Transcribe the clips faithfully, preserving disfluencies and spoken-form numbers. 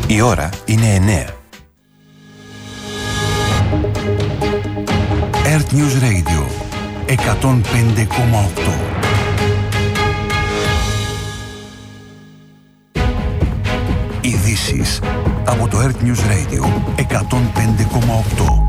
Η ώρα είναι εννέα. Earth News Radio εκατόν πέντε κόμμα οκτώ. Ειδήσεις από το Earth News Radio εκατόν πέντε κόμμα οκτώ.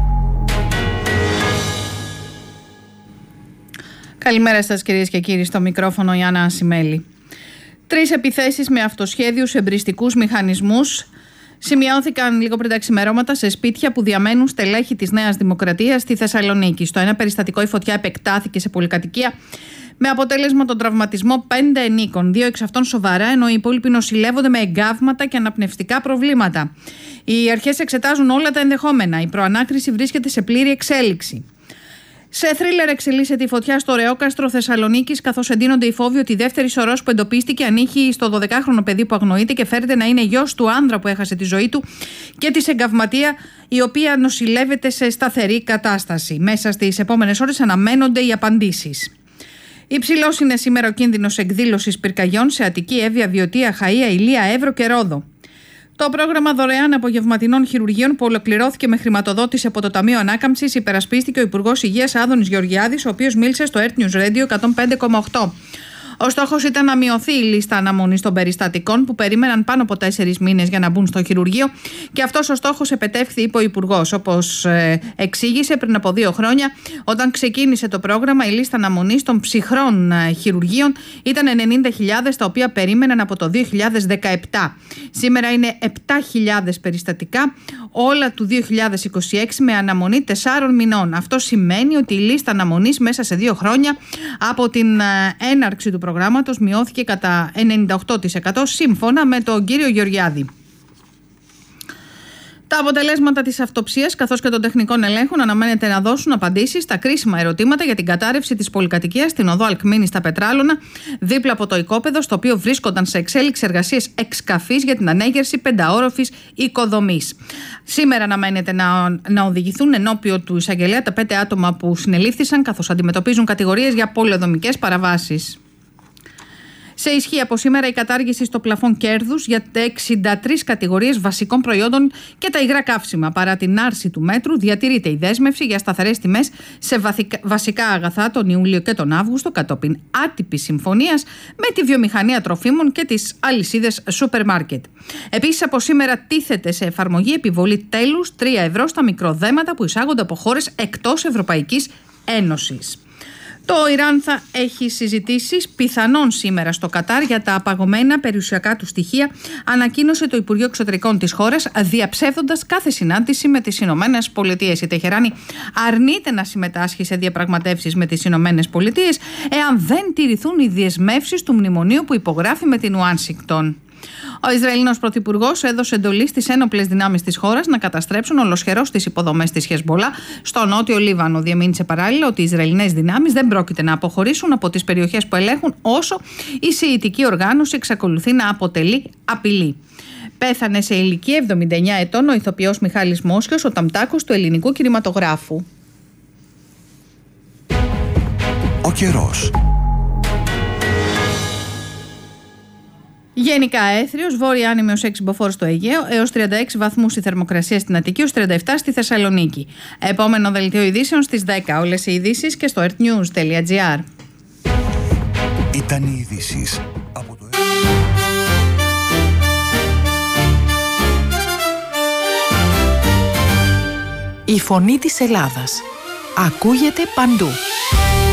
Καλημέρα σας κυρίες και κύριοι, στο μικρόφωνο η Άννα Ασημέλη. Τρεις επιθέσεις με αυτοσχέδιους εμπριστικούς μηχανισμούς σημειώθηκαν λίγο πριν τα ξημερώματα σε σπίτια που διαμένουν στελέχη της Νέας Δημοκρατίας στη Θεσσαλονίκη. Στο ένα περιστατικό η φωτιά επεκτάθηκε σε πολυκατοικία με αποτέλεσμα τον τραυματισμό πέντε ενίκων, δύο εξ αυτών σοβαρά, ενώ οι υπόλοιποι νοσηλεύονται με εγκάβματα και αναπνευστικά προβλήματα. Οι αρχές εξετάζουν όλα τα ενδεχόμενα. Η προανάκριση βρίσκεται σε πλήρη εξέλιξη. Σε θρίλερ εξελίσσεται η φωτιά στο Ρεόκαστρο Θεσσαλονίκης, καθώς εντείνονται οι φόβοι ότι η δεύτερη σωρός που εντοπίστηκε ανήκει στο δωδεκάχρονο παιδί που αγνοείται και φέρεται να είναι γιος του άνδρα που έχασε τη ζωή του και της εγκαυματία, η οποία νοσηλεύεται σε σταθερή κατάσταση. Μέσα στις επόμενες ώρες αναμένονται οι απαντήσεις. Υψηλός είναι σήμερα ο κίνδυνος εκδήλωσης πυρκαγιών σε Αττική, Εύβοια, Βιωτία, Χαΐα, Ηλία, Εύρο και Ρόδο. Το πρόγραμμα δωρεάν απογευματινών χειρουργείων που ολοκληρώθηκε με χρηματοδότηση από το Ταμείο Ανάκαμψης υπερασπίστηκε ο Υπουργός Υγείας Άδωνης Γεωργιάδης, ο οποίος μίλησε στο Earth News Radio εκατόν πέντε κόμμα οκτώ. Ο στόχος ήταν να μειωθεί η λίστα αναμονής των περιστατικών που περίμεναν πάνω από τέσσερις μήνες για να μπουν στο χειρουργείο, και αυτός ο στόχος επετεύχθη, είπε ο Υπουργός. Όπως ε, εξήγησε, πριν από δύο χρόνια, όταν ξεκίνησε το πρόγραμμα, η λίστα αναμονής των ψυχρών ε, χειρουργείων ήταν ενενήντα χιλιάδες, τα οποία περίμεναν από το δύο χιλιάδες δεκαεπτά. Σήμερα είναι επτά χιλιάδες περιστατικά, όλα του δύο χιλιάδες είκοσι έξι, με αναμονή τεσσάρων μηνών. Αυτό σημαίνει ότι η λίστα αναμονής μέσα σε δύο χρόνια από την ε, έναρξη του προγράμματος μειώθηκε κατά ενενήντα οκτώ τοις εκατό, σύμφωνα με τον κύριο Γεωργιάδη. Τα αποτελέσματα της αυτοψίας καθώς και των τεχνικών ελέγχων αναμένεται να δώσουν απαντήσεις στα κρίσιμα ερωτήματα για την κατάρρευση της πολυκατοικίας στην οδό Αλκμήνη στα Πετράλωνα, δίπλα από το οικόπεδο, στο οποίο βρίσκονταν σε εξέλιξη εργασίες εξκαφής για την ανέγερση πενταόροφης οικοδομής. Σήμερα αναμένεται να, να οδηγηθούν ενώπιο του εισαγγελέα τα πέντε άτομα που συνελήφθησαν, καθώς αντιμετωπίζουν κατηγορίες για πολεοδομικές παραβάσεις. Σε ισχύ από σήμερα η κατάργηση στο πλαφόν κέρδους για εξήντα τρεις κατηγορίες βασικών προϊόντων και τα υγρά καύσιμα. Παρά την άρση του μέτρου, διατηρείται η δέσμευση για σταθερές τιμές σε βασικά αγαθά τον Ιούλιο και τον Αύγουστο, κατόπιν άτυπης συμφωνίας με τη βιομηχανία τροφίμων και τις αλυσίδες σούπερ μάρκετ. Επίσης, από σήμερα τίθεται σε εφαρμογή επιβολή τέλους τρία ευρώ στα μικροδέματα που εισάγονται από χώρες εκτός Ευρωπαϊκής Ένωσης. Το Ιράν θα έχει συζητήσεις πιθανόν σήμερα στο Κατάρ για τα απαγωμένα περιουσιακά του στοιχεία, ανακοίνωσε το Υπουργείο Εξωτερικών της χώρας, διαψεύδοντας κάθε συνάντηση με τις Ηνωμένες Πολιτείες. Η Τεχεράνη αρνείται να συμμετάσχει σε διαπραγματεύσεις με τις Ηνωμένες Πολιτείες εάν δεν τηρηθούν οι δεσμεύσεις του μνημονίου που υπογράφει με την Ουάσιγκτον. Ο Ισραηλινός Πρωθυπουργός έδωσε εντολή στις ένοπλες δυνάμεις της χώρας να καταστρέψουν ολοσχερώς τις υποδομές της Χεσμπολά στο νότιο Λίβανο. Διαμήνυσε παράλληλα ότι οι Ισραηλινές δυνάμεις δεν πρόκειται να αποχωρήσουν από τις περιοχές που ελέγχουν όσο η σιητική οργάνωση εξακολουθεί να αποτελεί απειλή. Πέθανε σε ηλικία εβδομήντα εννέα ετών ο ηθοποιός Μιχάλης Μόσχιος, ο ταμτάκος του ελληνικού κινηματογράφου. Ο καιρός. Γενικά έθριος, βόρεια άνεμη ως έξι μποφόρ στο Αιγαίο, έως τριάντα έξι βαθμούς η θερμοκρασία στην Αττική, ως τριάντα επτά στη Θεσσαλονίκη. Επόμενο δελτίο ειδήσεων στις δέκα. Όλες οι ειδήσεις και στο earthnews τελεία gr. Ήταν οι ειδήσεις από το... Η φωνή της Ελλάδας ακούγεται παντού.